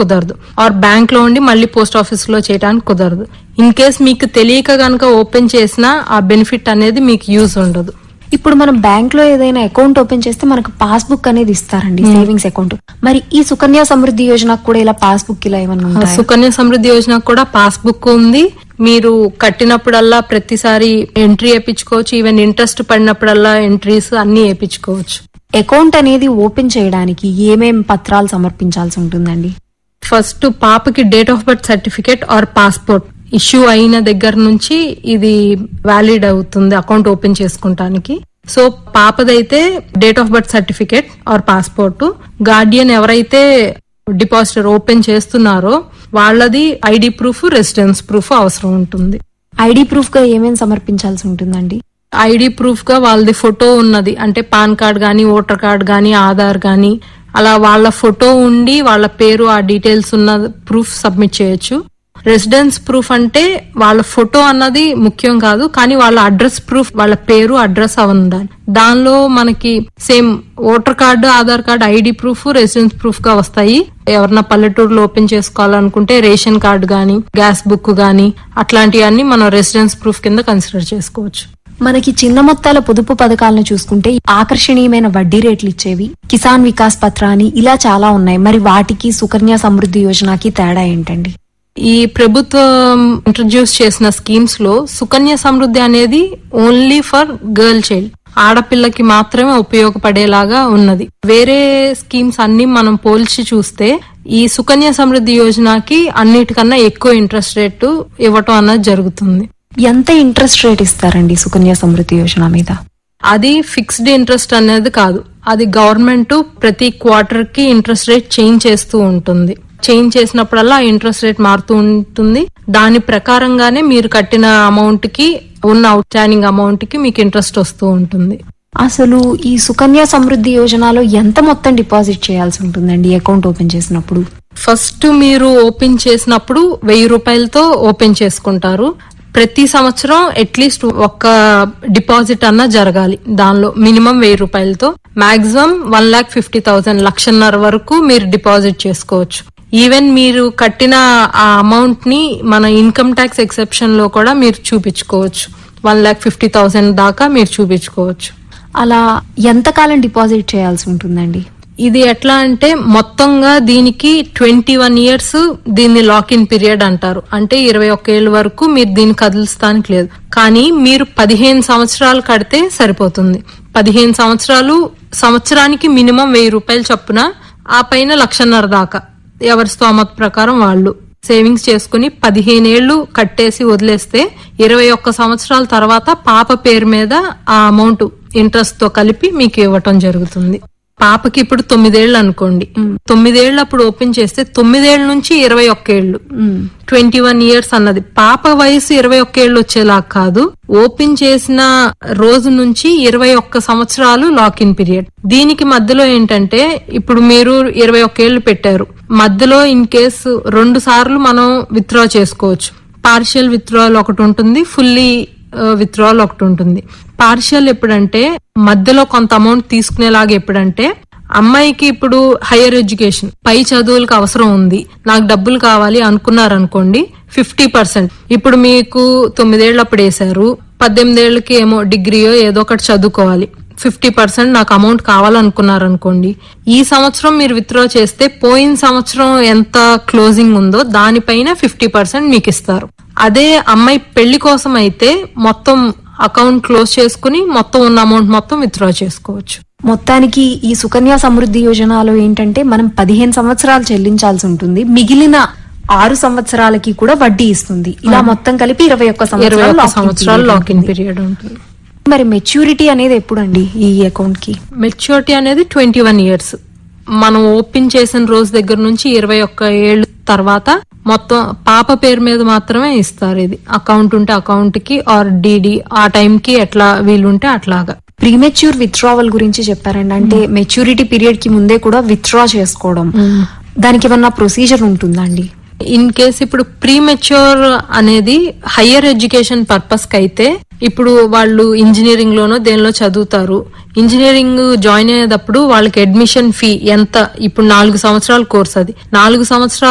కుదరదు, or bank లో ఉండి మళ్ళీ పోస్ట్ ఆఫీస్ లో చేయడానికి కుదరదు. ఇన్ కేస్ మీకు తెలియక గనక ఓపెన్ చేసినా ఆ బెనిఫిట్ అనేది మీకు యూజ్ ఉండదు. ఇప్పుడు మనం బ్యాంక్ లో ఏదైనా అకౌంట్ ఓపెన్ చేస్తే మనకు పాస్బుక్ అనేది ఇస్తారండి, సేవింగ్స్ అకౌంట్. మరి ఈ సుకన్య సమృద్ధి యోజనకు కూడా ఇలా పాస్బుక్ ఇలా ఏమన్నా ఉంటాయా? సుకన్య సమృద్ధి యోజనకు కూడా పాస్బుక్ ఉంది. మీరు కట్టినప్పుడల్లా ప్రతిసారి ఎంట్రీ వేయించుకోవచ్చు, ఈవెన్ ఇంట్రెస్ట్ పడినప్పుడల్లా ఎంట్రీస్ అన్ని వేయించుకోవచ్చు. అకౌంట్ అనేది ఓపెన్ చేయడానికి ఏమేం పత్రాలు సమర్పించాల్సి ఉంటుందండి? ఫస్ట్ పాపకి date of birth certificate or passport issue అయిన దగ్గర నుంచి ఇది వ్యాలిడ్ అవుతుంది account open చేసుకుంటానికి. So పాపదైతే date of birth certificate or passport, Guardian ఎవరైతే డిపాజిటర్ ఓపెన్ చేస్తున్నారో వాళ్ళది ఐడి ప్రూఫ్, రెసిడెన్స్ ప్రూఫ్ అవసరం ఉంటుంది. ఐడి ప్రూఫ్ గా ఏమేమి సమర్పించాల్సి ఉంటుందండి? ఐడి ప్రూఫ్ గా వాళ్ళది ఫోటో ఉన్నది, అంటే పాన్ కార్డ్ గానీ, ఓటర్ కార్డ్ గానీ, ఆధార్ గానీ, అలా వాళ్ళ ఫోటో ఉండి వాళ్ళ పేరు ఆ డీటెయిల్స్ ఉన్న ప్రూఫ్ సబ్మిట్ చేయొచ్చు. రెసిడెన్స్ ప్రూఫ్ అంటే వాళ్ళ ఫోటో అన్నది ముఖ్యం కాదు, కానీ వాళ్ళ అడ్రస్ ప్రూఫ్, వాళ్ళ పేరు అడ్రస్ అవి ఉండాలి. దానిలో మనకి same voter card, Aadhaar card, ID proof, residence proof గా వస్తాయి. ఎవరన్నా పల్లెటూరులో ఓపెన్ చేసుకోవాలనుకుంటే రేషన్ కార్డు గానీ, గ్యాస్ బుక్ గానీ అట్లాంటివన్నీ మనం రెసిడెన్స్ ప్రూఫ్ కింద కన్సిడర్ చేసుకోవచ్చు. మనకి చిన్న మొత్తాల పొదుపు పథకాలను చూసుకుంటే ఆకర్షణీయమైన వడ్డీ రేట్లు ఇచ్చేవి, కిసాన్ వికాస్ పత్ర అని ఇలా చాలా ఉన్నాయి. మరి వాటికి సుకన్య సమృద్ధి యోజనకి తేడా ఏంటండి? ఈ ప్రభుత్వం ఇంట్రడ్యూస్ చేసిన స్కీమ్స్ లో సుకన్య సమృద్ధి అనేది ఓన్లీ ఫర్ గర్ల్ చైల్డ్, ఆడపిల్లకి మాత్రమే ఉపయోగపడేలాగా ఉన్నది. వేరే స్కీమ్స్ అన్ని మనం పోల్చి చూస్తే ఈ సుకన్య సమృద్ధి యోజనకి అన్నిటికన్నా ఎక్కువ ఇంట్రెస్ట్ రేటు ఇవ్వటం అన్నది జరుగుతుంది. ఎంత ఇంట్రెస్ట్ రేట్ ఇస్తారండి సుకన్య సమృద్ధి యోజన మీద? అది ఫిక్స్డ్ ఇంట్రెస్ట్ అనేది కాదు, అది గవర్నమెంట్ ప్రతి క్వార్టర్ కి ఇంట్రెస్ట్ రేట్ చేంజ్ చేస్తూ ఉంటుంది. చేంజ్ చేసినప్పుడల్లా ఇంట్రెస్ట్ రేట్ మారుతూ ఉంటుంది. దాని ప్రకారంగానే మీరు కట్టిన అమౌంట్ కి, ఉన్న అవుట్ స్టాండింగ్ అమౌంట్ కి మీకు ఇంట్రెస్ట్ వస్తూ ఉంటుంది. అసలు ఈ సుకన్య సమృద్ధి యోజనలో ఎంత మొత్తం డిపాజిట్ చేయాల్సి ఉంటుందండి అకౌంట్ ఓపెన్ చేసినప్పుడు? ఫస్ట్ మీరు ఓపెన్ చేసినప్పుడు 1000 రూపాయలతో ఓపెన్ చేసుకుంటారు. ప్రతి సంవత్సరం అట్లీస్ట్ ఒక్క డిపాజిట్ అన్నా జరగాలి. దానిలో మినిమం 1000 రూపాయలతో, మాక్సిమం 1,50,000 1,50,000 వరకు మీరు డిపాజిట్ చేసుకోవచ్చు. ఈవెన్ మీరు కట్టిన ఆ అమౌంట్ ని మన ఇన్కమ్ ట్యాక్స్ ఎక్సెప్షన్ లో కూడా మీరు చూపించుకోవచ్చు. 1,50,000 దాకా మీరు చూపించుకోవచ్చు. అలా ఎంతకాలం డిపాజిట్ చేయాల్సి ఉంటుందండి? ఇది ఎట్లా అంటే మొత్తంగా దీనికి 21 years దీన్ని లాక్ ఇన్ పీరియడ్ అంటారు. అంటే 21 ఏళ్ల వరకు మీరు దీన్ని కదులుస్తానికి లేదు. కానీ మీరు 15 సంవత్సరాలు కడితే సరిపోతుంది. 15 సంవత్సరాలు, సంవత్సరానికి మినిమం 1000 రూపాయలు చొప్పున, ఆ పైన 1,50,000 దాకా ఎవరి స్తోమత ప్రకారం వాళ్ళు సేవింగ్స్ చేసుకుని 15 ఏళ్లు కట్టేసి వదిలేస్తే 21 సంవత్సరాల తర్వాత పాప పేరు మీద ఆ అమౌంట్ ఇంట్రెస్ట్ తో కలిపి మీకు ఇవ్వటం జరుగుతుంది. పాపకి ఇప్పుడు 9 ఏళ్లు అనుకోండి, 9 ఏళ్లు అప్పుడు ఓపెన్ చేస్తే 9 ఏళ్ల నుంచి 21 ఏళ్లు, 21 years అన్నది. పాప వయసు 21 ఏళ్లు వచ్చేలా కాదు, ఓపెన్ చేసిన రోజు నుంచి 21 సంవత్సరాలు లాక్ ఇన్ పీరియడ్. దీనికి మధ్యలో ఏంటంటే ఇప్పుడు మీరు 21 ఏళ్లు పెట్టారు, మధ్యలో ఇన్ కేసు 2 సార్లు మనం విత్డ్రా చేసుకోవచ్చు. పార్షియల్ విత్డ్రాల్ ఒకటి ఉంటుంది, ఫుల్లీ విత్డ్రాల్ ఒకటి ఉంటుంది. పార్షియల్ ఎప్పుడంటే మధ్యలో కొంత అమౌంట్ తీసుకునేలాగా ఎప్పుడంటే అమ్మాయికి ఇప్పుడు హైయర్ ఎడ్యుకేషన్, పై చదువులకు అవసరం ఉంది, నాకు డబ్బులు కావాలి అనుకున్నారనుకోండి, 50%. ఇప్పుడు మీకు 9 ఏళ్లు అప్పుడు వేశారు, 18 ఏళ్లకి ఏమో డిగ్రీయో ఏదో ఒకటి చదువుకోవాలి, 50% నాకు అమౌంట్ కావాలనుకున్నారనుకోండి, ఈ సంవత్సరం మీరు విత్డ్రా చేస్తే పోయిన సంవత్సరం ఎంత క్లోజింగ్ ఉందో దానిపైన 50% మీకు ఇస్తారు. అదే అమ్మాయి పెళ్లి కోసం అయితే మొత్తం అకౌంట్ క్లోజ్ చేసుకుని మొత్తం ఉన్న అమౌంట్ మొత్తం విత్డ్రా చేసుకోవచ్చు. మొత్తానికి ఈ సుకన్య సమృద్ధి యోజనలో ఏంటంటే మనం 15 సంవత్సరాలు చెల్లించాల్సి ఉంటుంది, మిగిలిన 6 సంవత్సరాలకి కూడా వడ్డీ ఇస్తుంది. ఇలా మొత్తం కలిపి 21 సంవత్సరాలు లాక్ ఇన్ పీరియడ్ ఉంటుంది. మరి మెచ్యూరిటీ అనేది ఎప్పుడండి ఈ అకౌంట్ కి? మెచ్యూరిటీ అనేది 21 years. మనం ఓపెన్ చేసిన రోజు దగ్గర నుంచి 21 ఏళ్ల తర్వాత మొత్తం పాప పేరు మీద మాత్రమే ఇస్తారు. ఇది అకౌంట్ ఉంటే అకౌంట్ కి, ఆర్ డీడీ ఆ టైం కి ఎట్లా వీలుంటే అట్లాగా. ప్రీమెచ్యూర్ విత్డ్రావల్ గురించి చెప్పారండి, అంటే మెచ్యూరిటీ పీరియడ్ కి ముందే కూడా విత్డ్రా చేసుకోవడం, దానికి ఏమన్నా ప్రొసీజర్ ఉంటుందండి? ఇన్ కేస్ ఇప్పుడు ప్రీమెచ్యూర్ అనేది హయ్యర్ ఎడ్యుకేషన్ పర్పస్ కి అయితే, ఇప్పుడు వాళ్ళు ఇంజనీరింగ్ లోనో దేనిలో చదువుతారు, ఇంజనీరింగ్ జాయిన్ అయ్యేటప్పుడు వాళ్ళకి అడ్మిషన్ ఫీ ఎంత, ఇప్పుడు 4 సంవత్సరాల కోర్స్, అది 4 సంవత్సరాలు